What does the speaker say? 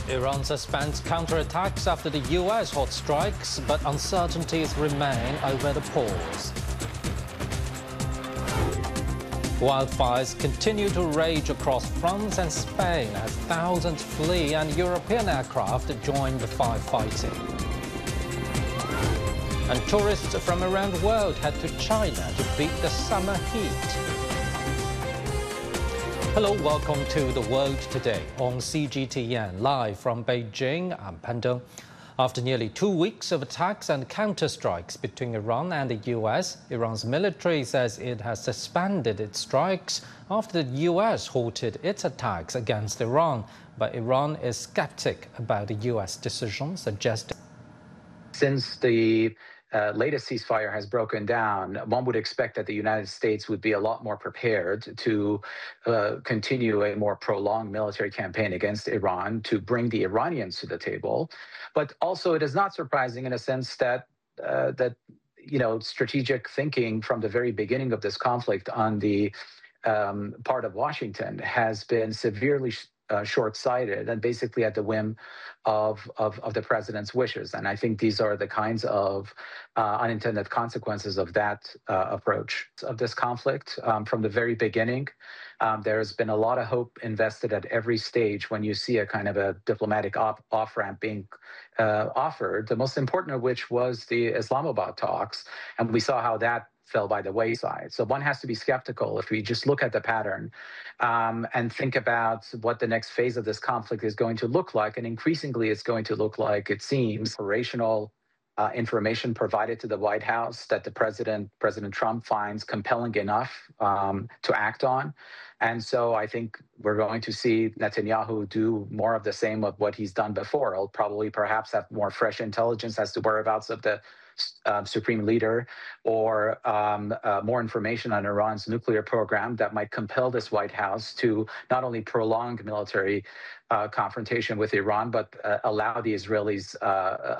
Iran suspends counterattacks after the U.S. hot strikes, but uncertainties remain over the pause. Wildfires continue to rage across France and Spain as thousands flee and European aircraft join the firefighting. And tourists from around the world head to China to beat the summer heat. Hello, welcome to The World Today on CGTN, live from Beijing. I'm Pan Deng. After nearly 2 weeks of attacks and counterstrikes between Iran and the U.S., Iran's military says it has suspended its strikes after the U.S. halted its attacks against Iran. But Iran is skeptic about the U.S. decision, suggesting since the latest ceasefire has broken down, one would expect that the United States would be a lot more prepared to continue a more prolonged military campaign against Iran, to bring the Iranians to the table. But also, it is not surprising in a sense that strategic thinking from the very beginning of this conflict on the part of Washington has been severely short-sighted and basically at the whim of the president's wishes. And I think these are the kinds of unintended consequences of that approach of this conflict. From the very beginning, there's been a lot of hope invested at every stage when you see a kind of a diplomatic off-ramp being offered, the most important of which was the Islamabad talks. And we saw how that fell by the wayside. So one has to be skeptical if we just look at the pattern and think about what the next phase of this conflict is going to look like. And increasingly, it's going to look like, it seems, operational information provided to the White House that President Trump finds compelling enough to act on. And so I think we're going to see Netanyahu do more of the same of what he's done before. He'll probably perhaps have more fresh intelligence as to whereabouts of the supreme leader, or more information on Iran's nuclear program that might compel this White House to not only prolong military confrontation with Iran, but allow the Israelis